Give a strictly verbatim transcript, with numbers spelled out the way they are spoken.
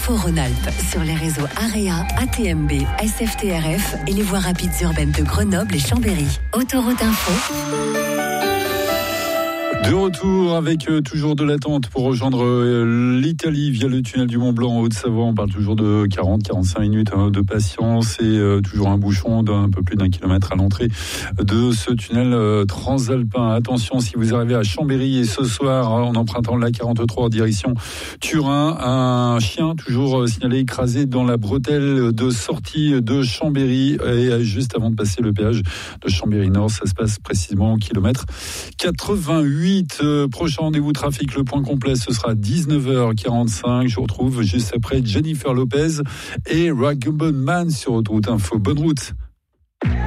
Info Rhône-Alpes sur les réseaux AREA, A T M B, S F T R F et les voies rapides urbaines de Grenoble et Chambéry. Autoroute Info. De retour avec euh, toujours de l'attente pour rejoindre euh, l'Italie via le tunnel du Mont Blanc en Haute-Savoie. On parle toujours de quarante à quarante-cinq minutes hein, de patience et euh, toujours un bouchon d'un peu plus d'un kilomètre à l'entrée de ce tunnel euh, transalpin. Attention, si vous arrivez à Chambéry et ce soir en empruntant l'A quarante-trois en direction Turin, un chien toujours euh, signalé écrasé dans la bretelle de sortie de Chambéry et juste avant de passer le péage de Chambéry-Nord. Ça se passe précisément au kilomètre quatre-vingt-huit. Prochain rendez-vous trafic, le point complet, ce sera dix-neuf heures quarante-cinq. Je vous retrouve juste après Jennifer Lopez et Rag'n'Bone Man sur Autoroute Info. Bonne route.